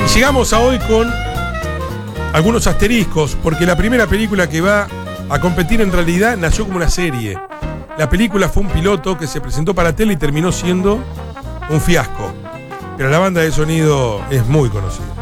Y llegamos a hoy con algunos asteriscos, porque la primera película que va a competir en realidad nació como una serie. La película fue un piloto que se presentó para tele y terminó siendo un fiasco. Pero la banda de sonido es muy conocida.